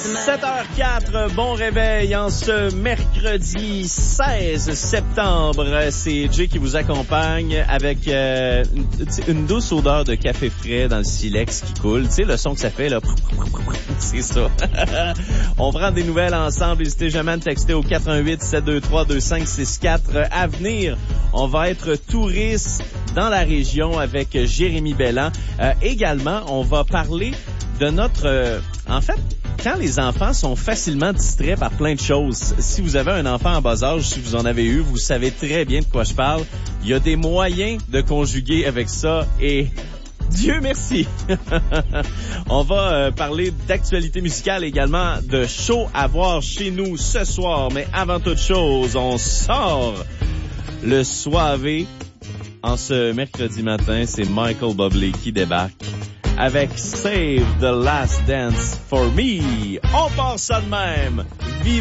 7h04, bon réveil en ce mercredi 16 septembre. C'est Jay qui vous accompagne avec une douce odeur de café frais dans le silex qui coule. Tu sais, le son que ça fait, là, c'est ça. On prend des nouvelles ensemble. N'hésitez jamais à me texter au 418-723-2564. À venir, on va être touristes dans la région avec Jérémy Belland. Également, on va parler de notre... en fait, quand les enfants sont facilement distraits par plein de choses, si vous avez un enfant en bas âge, si vous en avez eu, vous savez très bien de quoi je parle. Il y a des moyens de conjuguer avec ça et Dieu merci. On va parler d'actualité musicale également, de show à voir chez nous ce soir. Mais avant toute chose, on sort le soirée. En ce mercredi matin, c'est Michael Bublé qui débarque avec Save the Last Dance for Me. On part ça de même.